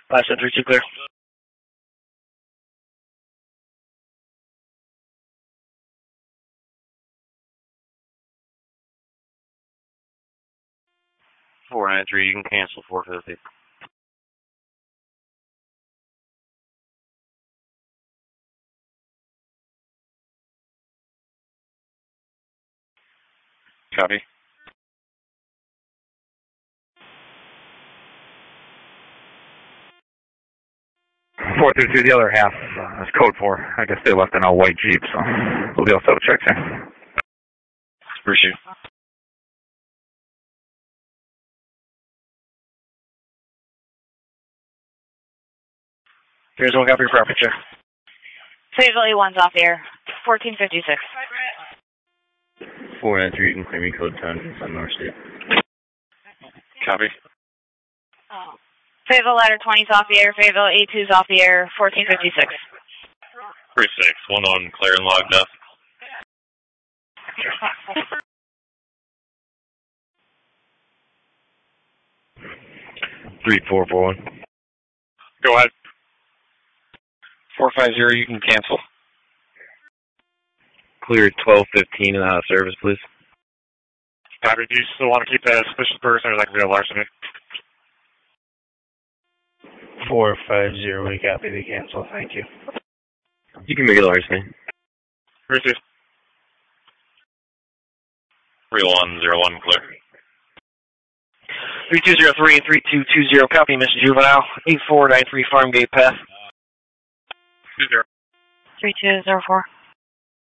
5-7-3-2 clear. (493), you can cancel 450. Copy. 432, the other half is code 4. I guess they left an all-white Jeep, so we'll be able to check there. Appreciate it. Here's one copy of property check. Fayetteville A1's off the air. 1456. 493, you can claim me code 10 on North Street. Copy. Fayetteville Ladder 20's off the air. Fayetteville A2's off the air. 1456. 36, 1 on clear and logged up. (3441). Go ahead. 450, you can cancel. Clear 1215 and out of service, please. Copy. Do you still want to keep that as suspicious person, or that can be a larceny? 450, we copy the cancel. Thank you. You can make it larceny. Receive. 3101, clear. 3203 and 3220, copy, Mr. Juvenile. 8493 Farmgate Path. 20. 3204.